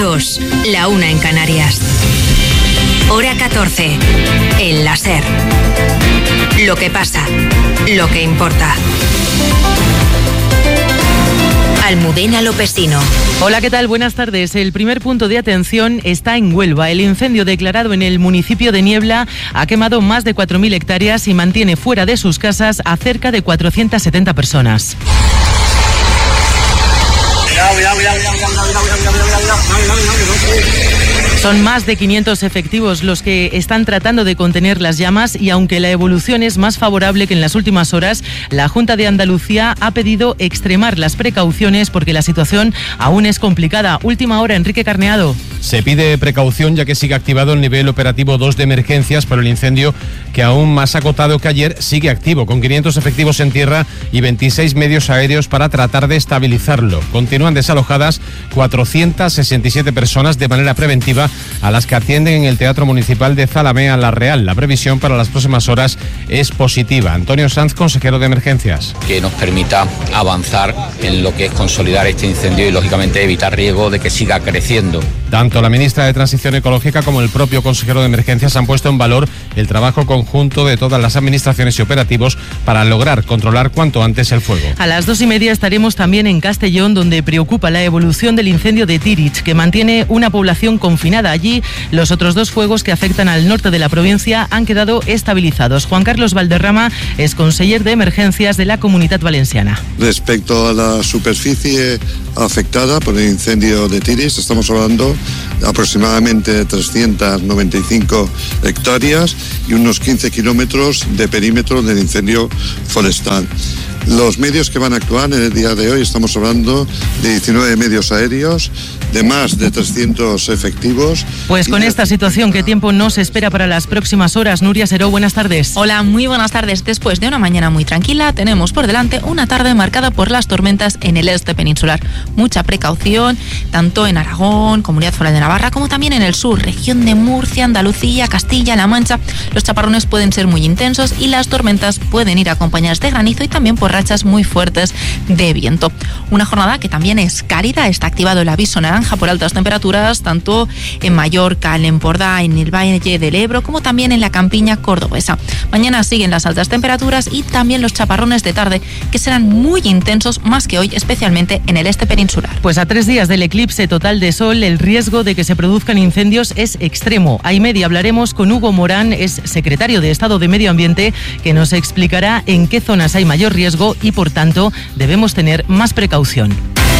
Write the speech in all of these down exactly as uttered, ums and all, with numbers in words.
dos, la una en Canarias. Hora catorce, en la SER. Lo que pasa, lo que importa. Almudena Lopesino. Hola, ¿qué tal? Buenas tardes. El primer punto de atención está en Huelva. El incendio declarado en el municipio de Niebla ha quemado más de cuatro mil hectáreas y mantiene fuera de sus casas a cerca de cuatrocientas setenta personas. Son más de quinientos efectivos los que están tratando de contener las llamas y aunque la evolución es más favorable que en las últimas horas, la Junta de Andalucía ha pedido extremar las precauciones porque la situación aún es complicada. Última hora, Enrique Carneado. Se pide precaución ya que sigue activado el nivel operativo dos de emergencias por el incendio que aún más acotado que ayer sigue activo, con quinientos efectivos en tierra y veintiséis medios aéreos para tratar de estabilizarlo. Continúan desalojadas cuatrocientas sesenta y siete personas de manera preventiva, a las que atienden en el Teatro Municipal de Zalamea La Real. La previsión para las próximas horas es positiva. Antonio Sanz, consejero de Emergencias. Que nos permita avanzar en lo que es consolidar este incendio y, lógicamente, evitar riesgo de que siga creciendo. Tanto la ministra de Transición Ecológica como el propio consejero de Emergencias han puesto en valor el trabajo conjunto de todas las administraciones y operativos para lograr controlar cuanto antes el fuego. A las dos y media estaremos también en Castellón, donde preocupa la evolución del incendio de Tirich, que mantiene una población confinada. Allí, los otros dos fuegos que afectan al norte de la provincia han quedado estabilizados. Juan Carlos Valderrama es conseller de Emergencias de la Comunidad Valenciana. Respecto a la superficie afectada por el incendio de Tirich, estamos hablando de aproximadamente trescientas noventa y cinco hectáreas y unos quince kilómetros de perímetro del incendio forestal. Los medios que van a actuar en el día de hoy, estamos hablando de diecinueve medios aéreos, de más de trescientos efectivos. Pues con esta situación, ¿qué tiempo nos espera para las próximas horas? Nuria Seró, buenas tardes. Hola, muy buenas tardes. Después de una mañana muy tranquila, tenemos por delante una tarde marcada por las tormentas en el este peninsular. Mucha precaución, tanto en Aragón, Comunidad Foral de Navarra, como también en el sur, región de Murcia, Andalucía, Castilla-La Mancha. Los chaparrones pueden ser muy intensos y las tormentas pueden ir acompañadas de granizo y también por rachas muy fuertes de viento. Una jornada que también es cálida. Está activado el aviso naranja por altas temperaturas, tanto en Mallorca, en Empordà, en el Valle del Ebro, como también en la campiña cordobesa. Mañana siguen las altas temperaturas y también los chaparrones de tarde, que serán muy intensos, más que hoy, especialmente en el este peninsular. Pues a tres días del eclipse total de sol, el riesgo de que se produzcan incendios es extremo. A y media hablaremos con Hugo Morán, es secretario de Estado de Medio Ambiente, que nos explicará en qué zonas hay mayor riesgo y, por tanto, debemos tener más precaución.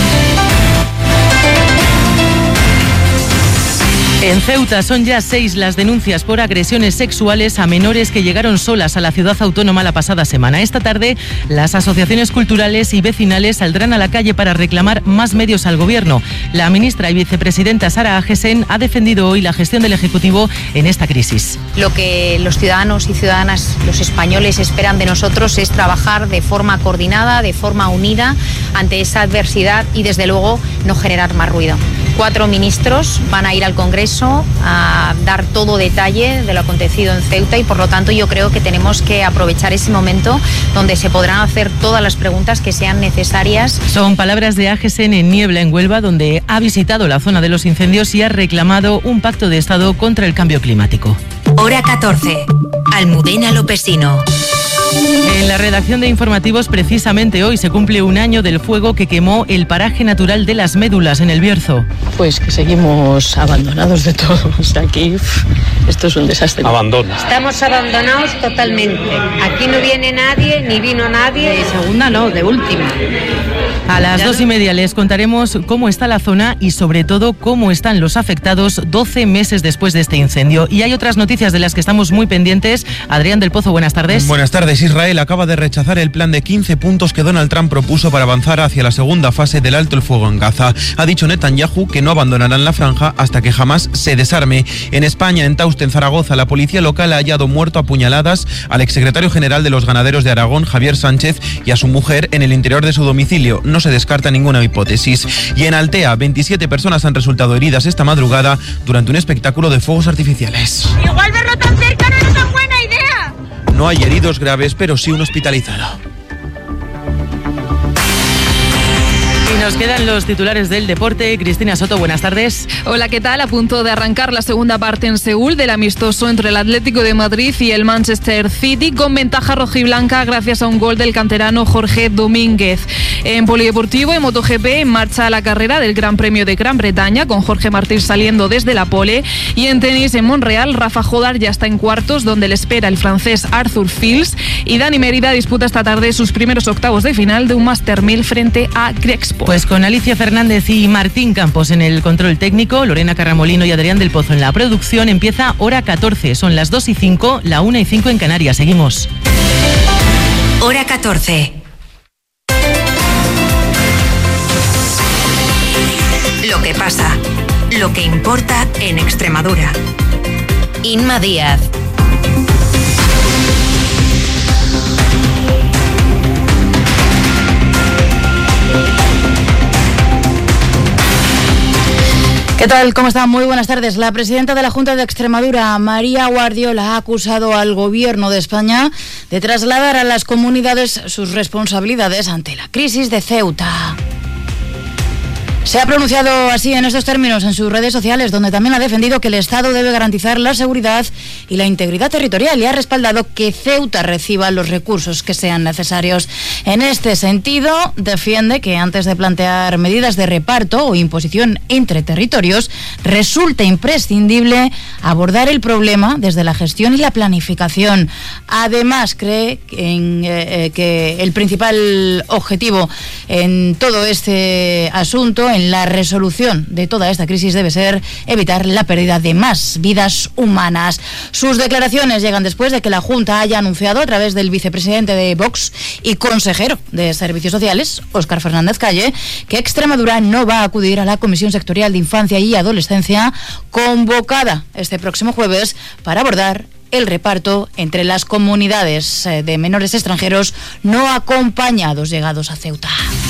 En Ceuta son ya seis las denuncias por agresiones sexuales a menores que llegaron solas a la ciudad autónoma la pasada semana. Esta tarde, las asociaciones culturales y vecinales saldrán a la calle para reclamar más medios al gobierno. La ministra y vicepresidenta Sara Agesen ha defendido hoy la gestión del Ejecutivo en esta crisis. Lo que los ciudadanos y ciudadanas, los españoles, esperan de nosotros es trabajar de forma coordinada, de forma unida ante esa adversidad y, desde luego, no generar más ruido. Cuatro ministros van a ir al Congreso a dar todo detalle de lo acontecido en Ceuta y, por lo tanto, yo creo que tenemos que aprovechar ese momento donde se podrán hacer todas las preguntas que sean necesarias. Son palabras de Agesen en Niebla, en Huelva, donde ha visitado la zona de los incendios y ha reclamado un pacto de Estado contra el cambio climático. Hora catorce, Almudena Lopesino. En la redacción de informativos, precisamente hoy se cumple un año del fuego que quemó el paraje natural de Las Médulas en El Bierzo. Pues que seguimos abandonados de todo. O sea, aquí esto es un desastre. Abandono. Estamos abandonados totalmente. Aquí no viene nadie, ni vino nadie. De segunda no, de última. A las dos y media les contaremos cómo está la zona y, sobre todo, cómo están los afectados doce meses después de este incendio. Y hay otras noticias de las que estamos muy pendientes. Adrián del Pozo, buenas tardes. Buenas tardes. Israel acaba de rechazar el plan de quince puntos que Donald Trump propuso para avanzar hacia la segunda fase del alto el fuego en Gaza. Ha dicho Netanyahu que no abandonarán la franja hasta que jamás se desarme. En España, en Tauste, en Zaragoza, la policía local ha hallado muerto a puñaladas al exsecretario general de los ganaderos de Aragón, Javier Sánchez, y a su mujer en el interior de su domicilio. No se descarta ninguna hipótesis. Y en Altea, veintisiete personas han resultado heridas esta madrugada durante un espectáculo de fuegos artificiales. Igual verlo tan cerca no es tan buena idea. No hay heridos graves, pero sí un hospitalizado. Y nos quedan los titulares del deporte. Cristina Soto, buenas tardes. Hola, ¿qué tal? A punto de arrancar la segunda parte en Seúl del amistoso entre el Atlético de Madrid y el Manchester City, con ventaja rojiblanca gracias a un gol del canterano Jorge Domínguez. En polideportivo, en MotoGP, en marcha la carrera del Gran Premio de Gran Bretaña, con Jorge Martín saliendo desde la pole. Y en tenis, en Montreal, Rafa Jodar ya está en cuartos, donde le espera el francés Arthur Fils. Y Dani Mérida disputa esta tarde sus primeros octavos de final de un Master mil frente a Grexpo. Pues con Alicia Fernández y Martín Campos en el control técnico, Lorena Carramolino y Adrián del Pozo en la producción, empieza Hora catorce. Son las dos y cinco, la una y cinco en Canarias. Seguimos. Hora catorce. Lo que pasa, lo que importa en Extremadura. Inma Díaz. ¿Qué tal? ¿Cómo están? Muy buenas tardes. La presidenta de la Junta de Extremadura, María Guardiola, ha acusado al Gobierno de España de trasladar a las comunidades sus responsabilidades ante la crisis de Ceuta. Se ha pronunciado así en estos términos en sus redes sociales, donde también ha defendido que el Estado debe garantizar la seguridad y la integridad territorial y ha respaldado que Ceuta reciba los recursos que sean necesarios. En este sentido, defiende que antes de plantear medidas de reparto o imposición entre territorios, resulta imprescindible abordar el problema desde la gestión y la planificación. Además, cree en, eh, que el principal objetivo en todo este asunto, en la resolución de toda esta crisis, debe ser evitar la pérdida de más vidas humanas. Sus declaraciones llegan después de que la Junta haya anunciado a través del vicepresidente de Vox y consejero de Servicios Sociales, Óscar Fernández Calle, que Extremadura no va a acudir a la Comisión Sectorial de Infancia y Adolescencia convocada este próximo jueves para abordar el reparto entre las comunidades de menores extranjeros no acompañados llegados a Ceuta.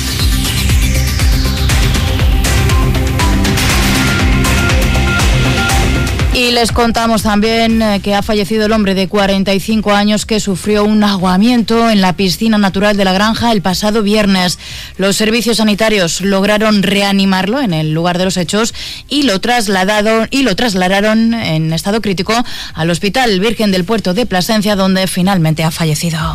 Y les contamos también que ha fallecido el hombre de cuarenta y cinco años que sufrió un ahogamiento en la piscina natural de la granja el pasado viernes. Los servicios sanitarios lograron reanimarlo en el lugar de los hechos y lo trasladaron, y lo trasladaron en estado crítico al Hospital Virgen del Puerto de Plasencia, donde finalmente ha fallecido.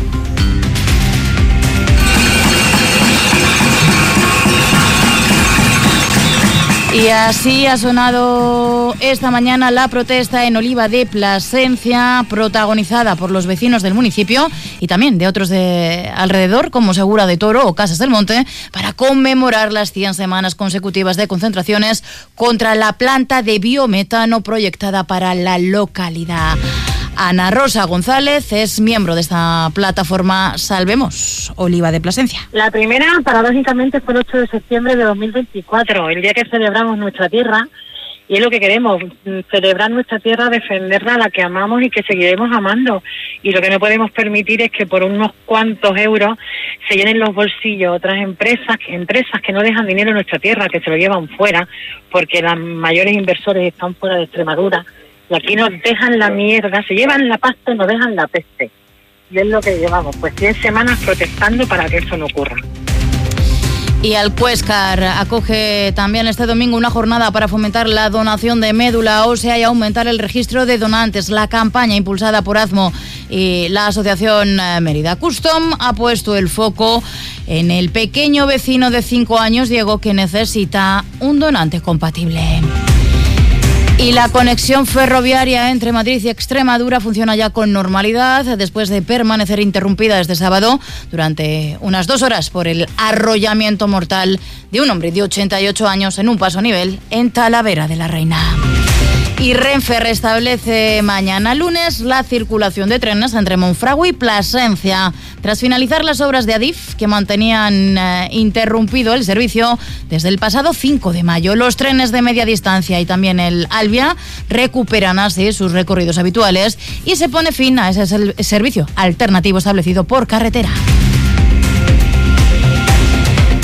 Y así ha sonado esta mañana la protesta en Oliva de Plasencia, protagonizada por los vecinos del municipio y también de otros de alrededor, como Segura de Toro o Casas del Monte, para conmemorar las cien semanas consecutivas de concentraciones contra la planta de biometano proyectada para la localidad. Ana Rosa González es miembro de esta plataforma Salvemos Oliva de Plasencia. La primera, paradójicamente, fue el ocho de septiembre de dos mil veinticuatro, el día que celebramos nuestra tierra, y es lo que queremos, celebrar nuestra tierra, defenderla, la que amamos y que seguiremos amando. Y lo que no podemos permitir es que por unos cuantos euros se llenen los bolsillos otras empresas, empresas que no dejan dinero en nuestra tierra, que se lo llevan fuera, porque los mayores inversores están fuera de Extremadura. Y aquí nos dejan la mierda, se llevan la pasta y nos dejan la peste. Y es lo que llevamos, pues cien semanas protestando para que eso no ocurra. Y Alcuéscar acoge también este domingo una jornada para fomentar la donación de médula ósea y aumentar el registro de donantes. La campaña impulsada por AZMO y la Asociación Mérida Custom ha puesto el foco en el pequeño vecino de cinco años, Diego, que necesita un donante compatible. Y la conexión ferroviaria entre Madrid y Extremadura funciona ya con normalidad después de permanecer interrumpida este sábado durante unas dos horas por el arrollamiento mortal de un hombre de ochenta y ocho años en un paso a nivel en Talavera de la Reina. Y Renfe restablece mañana lunes la circulación de trenes entre Monfragüe y Plasencia, tras finalizar las obras de Adif que mantenían eh, interrumpido el servicio desde el pasado cinco de mayo. Los trenes de media distancia y también el Alvia recuperan así sus recorridos habituales y se pone fin a ese servicio alternativo establecido por carretera.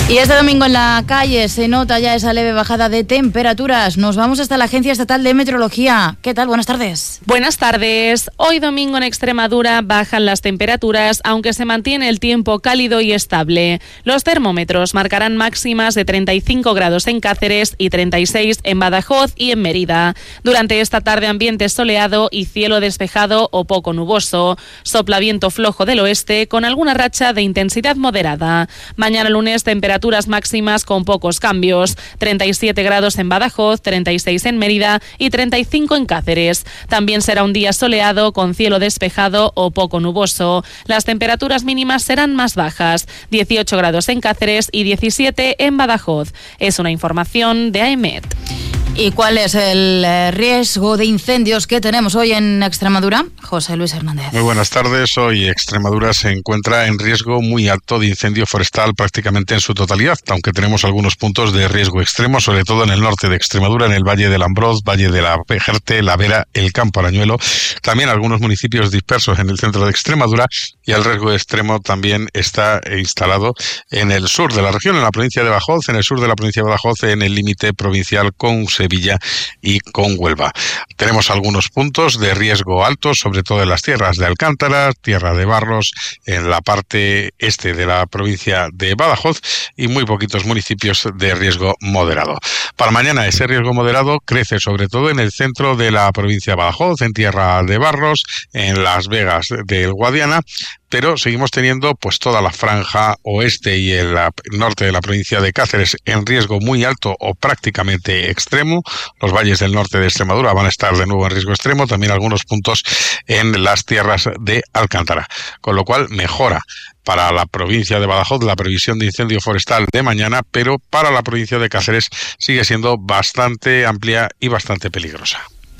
Y este domingo en la calle se nota ya esa leve bajada de temperaturas. Nos vamos hasta la Agencia Estatal de Meteorología. ¿Qué tal? Buenas tardes. Buenas tardes. Hoy domingo en Extremadura bajan las temperaturas, aunque se mantiene el tiempo cálido y estable. Los termómetros marcarán máximas de treinta y cinco grados en Cáceres y treinta y seis en Badajoz y en Mérida. Durante esta tarde ambiente soleado y cielo despejado o poco nuboso. Sopla viento flojo del oeste con alguna racha de intensidad moderada. Mañana lunes temperaturas máximas con pocos cambios, treinta y siete grados en Badajoz, treinta y seis en Mérida y treinta y cinco en Cáceres. También será un día soleado con cielo despejado o poco nuboso. Las temperaturas mínimas serán más bajas, dieciocho grados en Cáceres y diecisiete en Badajoz. Es una información de AEMET. ¿Y cuál es el riesgo de incendios que tenemos hoy en Extremadura? José Luis Hernández. Muy buenas tardes. Hoy Extremadura se encuentra en riesgo muy alto de incendio forestal prácticamente en su totalidad, aunque tenemos algunos puntos de riesgo extremo, sobre todo en el norte de Extremadura, en el Valle del Ambroz, Valle de la Pejerte, La Vera, el Campo Arañuelo, también algunos municipios dispersos en el centro de Extremadura, y el riesgo extremo también está instalado en el sur de la región, en la provincia de Badajoz, en el sur de la provincia de Badajoz, en el límite provincial con Sevilla y con Huelva. Tenemos algunos puntos de riesgo alto, sobre todo en las tierras de Alcántara, Tierra de Barros, en la parte este de la provincia de Badajoz, y muy poquitos municipios de riesgo moderado. Para mañana ese riesgo moderado crece sobre todo en el centro de la provincia de Badajoz, en Tierra de Barros, en Las Vegas del Guadiana, pero seguimos teniendo pues toda la franja oeste y el norte de la provincia de Cáceres en riesgo muy alto o prácticamente extremo. Los valles del norte de Extremadura van a estar de nuevo en riesgo extremo, también algunos puntos en las tierras de Alcántara, con lo cual mejora para la provincia de Badajoz la previsión de incendio forestal de mañana, pero para la provincia de Cáceres sigue siendo bastante amplia y bastante peligrosa.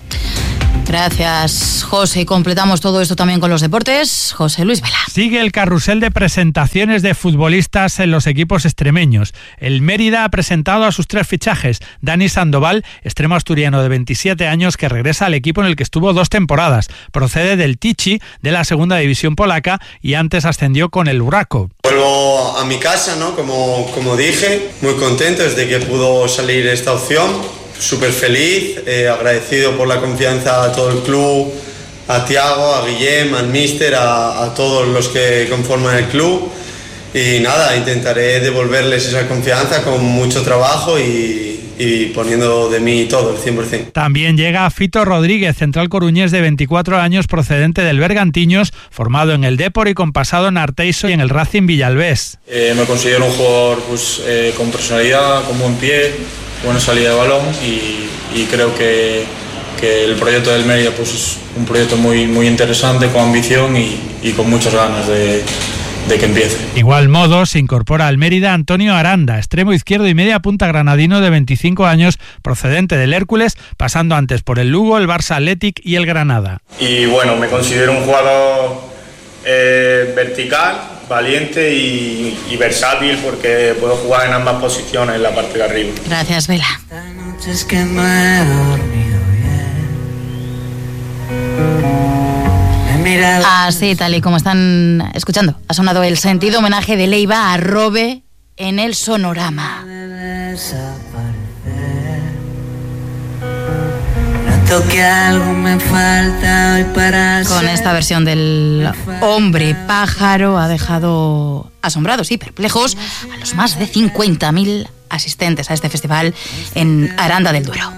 Gracias, José. Y completamos todo esto también con los deportes. José Luis Vela. Sigue el carrusel de presentaciones de futbolistas en los equipos extremeños. El Mérida ha presentado a sus tres fichajes. Dani Sandoval, extremo asturiano de veintisiete años, que regresa al equipo en el que estuvo dos temporadas. Procede del Tychy, de la segunda división polaca, y antes ascendió con el Buraco. Vuelvo a mi casa, ¿no? Como, como dije, muy contento desde que pudo salir esta opción. Súper feliz, eh, agradecido por la confianza a todo el club, a Tiago, a Guillem, al míster, a, a todos los que conforman el club, y nada, intentaré devolverles esa confianza con mucho trabajo y, y poniendo de mí todo, el cien por ciento. También llega Fito Rodríguez, central coruñés de veinticuatro años, procedente del Bergantiños, formado en el Depor y con pasado en Arteixo y en el Racing Villalbés. Eh, me considero un jugador pues, eh, con personalidad, con buen pie, buena salida de balón, y, y creo que, que el proyecto del Mérida pues, es un proyecto muy, muy interesante, con ambición y, y con muchas ganas de, de que empiece. Igual modo se incorpora al Mérida Antonio Aranda, extremo izquierdo y media punta granadino de veinticinco años, procedente del Hércules, pasando antes por el Lugo, el Barça Athletic y el Granada. Y bueno, me considero un jugador eh, vertical, valiente y, y versátil, porque puedo jugar en ambas posiciones en la parte de arriba. Gracias, Vela. Así, tal y como están escuchando, ha sonado el sentido homenaje de Leiva a Robe en el Sonorama. Que algo me falta hoy para Con esta versión del hombre pájaro ha dejado asombrados y perplejos a los más de cincuenta mil asistentes a este festival en Aranda del Duero.